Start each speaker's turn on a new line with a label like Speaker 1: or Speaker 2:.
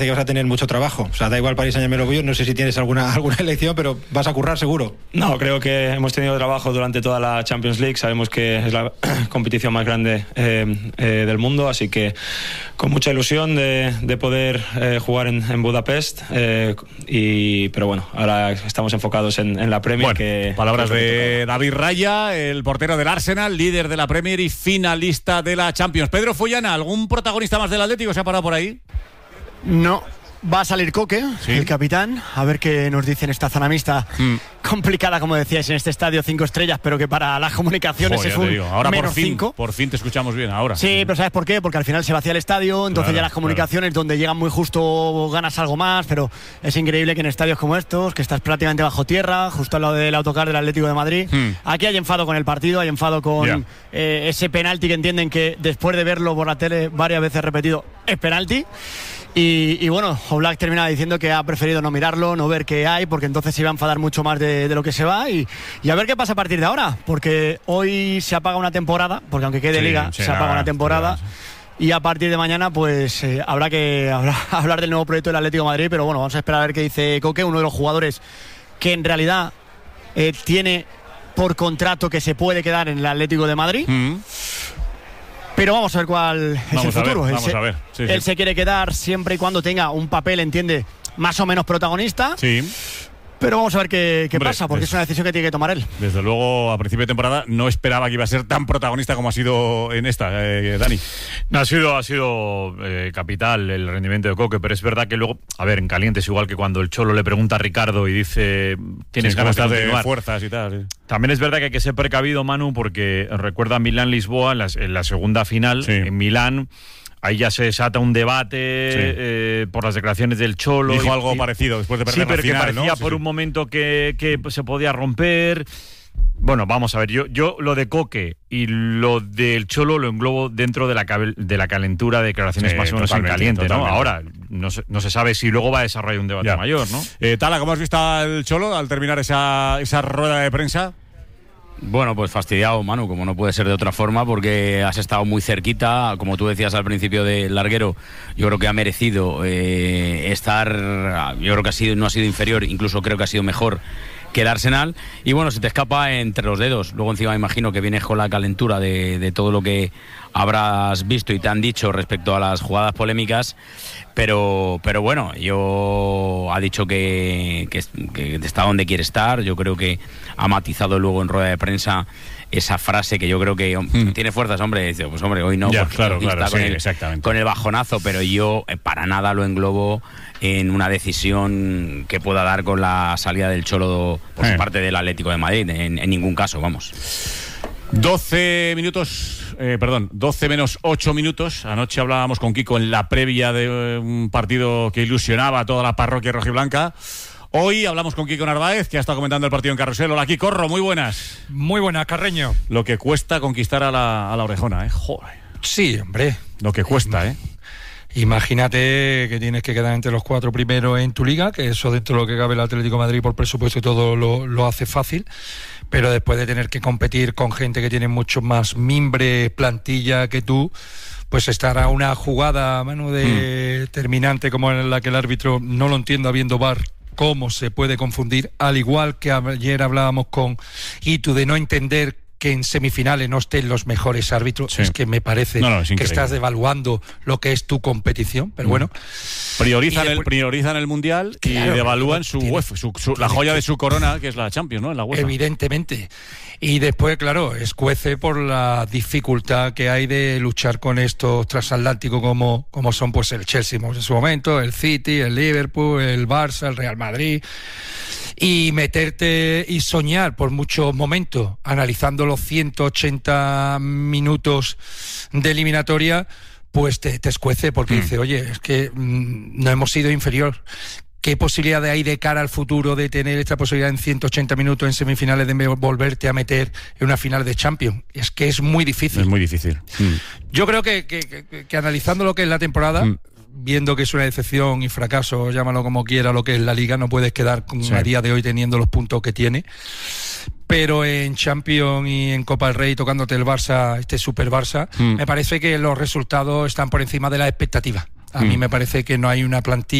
Speaker 1: que vas a tener mucho trabajo. O sea, da igual Paris Saint-Germain o Bayern, no sé si tienes alguna elección, pero vas a currar seguro.
Speaker 2: No, creo que hemos tenido trabajo durante toda la Champions League. Sabemos que es la competición más grande del mundo, así que con mucha ilusión de poder jugar en Budapest. Pero bueno, ahora estamos enfocados en la Premier.
Speaker 3: Bueno, palabras de David Raya, el portero del Arsenal, líder de la Premier y finalista de la Champions. Pedro Follana, ¿algún protagonista más del Atlético se ha parado por ahí?
Speaker 4: No, va a salir Coque,
Speaker 3: ¿sí?
Speaker 4: El capitán, a ver qué nos dice en esta zona mixta. Complicada, como decíais, en este estadio 5 estrellas, pero que para las comunicaciones es un
Speaker 3: ahora
Speaker 4: menos 5.
Speaker 3: Por fin te escuchamos bien ahora.
Speaker 4: Sí, pero ¿sabes por qué? Porque al final se vacía el estadio, entonces ya las comunicaciones donde llegan muy justo ganas algo más, pero es increíble que en estadios como estos, que estás prácticamente bajo tierra, justo al lado del autocar del Atlético de Madrid, aquí hay enfado con el partido, hay enfado con ese penalti que entienden que después de verlo por la tele varias veces repetido, es penalti. Y bueno, Oblak termina diciendo que ha preferido no mirarlo, no ver qué hay, porque entonces se iba a enfadar mucho más de lo que se va y a ver qué pasa a partir de ahora, porque hoy se apaga una temporada, porque aunque quede liga, se apaga una temporada. Y a partir de mañana pues habrá que hablar del nuevo proyecto del Atlético de Madrid, pero bueno, vamos a esperar a ver qué dice Coque, uno de los jugadores que en realidad tiene por contrato que se puede quedar en el Atlético de Madrid. Pero vamos a ver cuál es el futuro. Él se quiere quedar siempre y cuando tenga un papel, entiende, más o menos protagonista. Sí. Pero vamos a ver qué pasa, porque es una decisión que tiene que tomar él.
Speaker 3: Desde luego, a principio de temporada no esperaba que iba a ser tan protagonista como ha sido en esta, Dani.
Speaker 5: No, ha sido capital el rendimiento de Coque, pero es verdad que luego, a ver, en caliente es igual que cuando el Cholo le pregunta a Ricardo y dice, ¿tienes ganas de continuar?
Speaker 3: Fuerzas y tal. Sí.
Speaker 5: También es verdad que hay que ser precavido, Manu, porque recuerda Milán-Lisboa, en la segunda final, en Milán. Ahí ya se desata un debate por las declaraciones del Cholo.
Speaker 3: Dijo algo parecido después de perder la final,
Speaker 5: que parecía
Speaker 3: ¿no?
Speaker 5: por un momento que se podía romper. Bueno, vamos a ver, yo lo de Coque y lo del Cholo lo englobo dentro de la calentura de declaraciones más o menos en caliente, ¿no? Ahora, no se sabe si luego va a desarrollar un debate mayor, ¿no?
Speaker 3: Tala, ¿cómo has visto al Cholo al terminar esa rueda de prensa?
Speaker 6: Bueno, pues fastidiado, Manu, como no puede ser de otra forma, porque has estado muy cerquita, como tú decías al principio del larguero, yo creo que ha merecido estar, yo creo que no ha sido inferior, incluso creo que ha sido mejor que el Arsenal, y bueno, se te escapa entre los dedos. Luego encima me imagino que vienes con la calentura de todo lo que habrás visto y te han dicho respecto a las jugadas polémicas, pero bueno, ha dicho que está donde quiere estar. Yo creo que ha matizado luego en rueda de prensa esa frase que yo creo que tiene fuerzas, hombre. Dice, pues hombre, hoy no,
Speaker 3: claro,
Speaker 6: está con el bajonazo, pero yo para nada lo englobo en una decisión que pueda dar con la salida del Cholo por su parte del Atlético de Madrid, en ningún caso, vamos.
Speaker 3: 12 menos 8 minutos. Anoche hablábamos con Kiko en la previa de un partido que ilusionaba a toda la parroquia rojiblanca. Hoy hablamos con Kiko Narváez, que ha estado comentando el partido en Carrusel. Hola, Kiko, muy buenas.
Speaker 7: Muy buenas, Carreño.
Speaker 3: Lo que cuesta conquistar a la orejona, ¿eh? Joder.
Speaker 7: Sí, hombre.
Speaker 3: Lo que cuesta, ¿eh?
Speaker 7: Imagínate que tienes que quedar entre los 4 primeros en tu liga, que eso dentro de lo que cabe el Atlético de Madrid por presupuesto y todo lo hace fácil, pero después de tener que competir con gente que tiene mucho más mimbre, plantilla que tú, pues estar a una jugada, mano, determinante como en la que el árbitro no lo entiendo habiendo VAR, cómo se puede confundir, al igual que ayer hablábamos con Itu de no entender que en semifinales no estén los mejores árbitros. Es que me parece que estás devaluando lo que es tu competición, pero bueno.
Speaker 3: Priorizan el Mundial y devalúan la joya de su corona, que es la Champions, ¿no? En la UEFA.
Speaker 7: Evidentemente. Y después, claro, escuece por la dificultad que hay de luchar con estos transatlánticos como son pues el Chelsea en su momento, el City, el Liverpool, el Barça, el Real Madrid. Y meterte y soñar por muchos momentos, analizando los 180 minutos de eliminatoria, pues te escuece porque dice, oye, es que no hemos sido inferior. ¿Qué posibilidad hay de cara al futuro de tener esta posibilidad en 180 minutos en semifinales de volverte a meter en una final de Champions? Es que es muy difícil.
Speaker 3: Es muy difícil.
Speaker 7: Yo creo que analizando lo que es la temporada, viendo que es una decepción y fracaso, llámalo como quiera, lo que es la Liga, no puedes quedar a día de hoy teniendo los puntos que tiene. Pero en Champions y en Copa del Rey, tocándote el Barça, este Super Barça, me parece que los resultados están por encima de las expectativas. A mí me parece que no hay una plantilla